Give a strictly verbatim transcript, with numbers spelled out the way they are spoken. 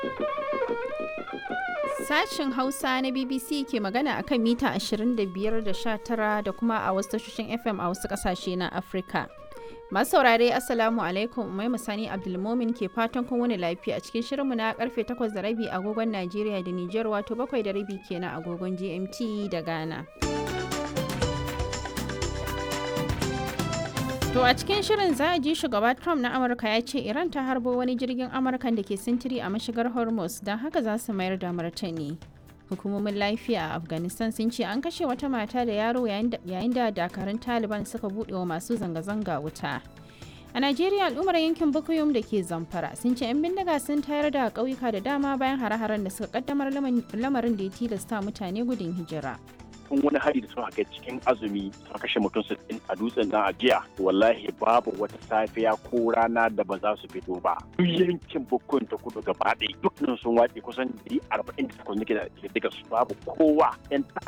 Sashin Hausa na B B C ke magana akan mita ashirin da biyar da sha tara da kuma a wasu tashoshin F M a wasu kasashe na Afirka. Masu saurare Assalamu alaikum, Umaima Sani Abdulmomin ke fatan kun wani lafiya a cikin shirinmu na karfe takwas da rabi agogon Najeriya da Nijar, wato bakwai da rabi kenan agogon G M T da Ghana. To a cikin shirin za a ji shugaba Trump na Amurka ya ce Iran ta harbo wani jirgin Amurkan da ke sintiri a mashigar Hormuz, don haka za su mayar da martani. Hukumomin lafiya a Afghanistan sun ce an kashe wata mata da yaro yayin da dakarun Taliban suka buɗe wa masu zanga-zanga wuta. A Najeriya, al'ummar yankin Bukuyum da ke Zamfara sun ce 'yan bindiga sun tayar da ƙauyuka da dama bayan hare-haren da suka kaddamar lamarin da ya tilasta mutane gudun hijira. kun wani hari da suka kai cikin azumi suka kashe mutum sittin a dutsen nan a jiya, wallahi babu wata safiya ko rana da ba za su fito ba. Duk yankin Bukun ta kudu gaba ɗaya duk nan sun wace kusan ɗari arba'in da takwas nake da daga su babu kowa. Yan